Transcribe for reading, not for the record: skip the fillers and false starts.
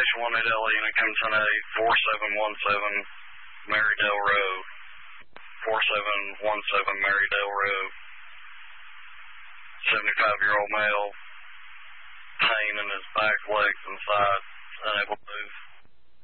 1 at Elena, Cantona 4717 Marydale Road. 4717 Marydale Road. 75-year-old male, pain in his back, legs, and sides, unable to move.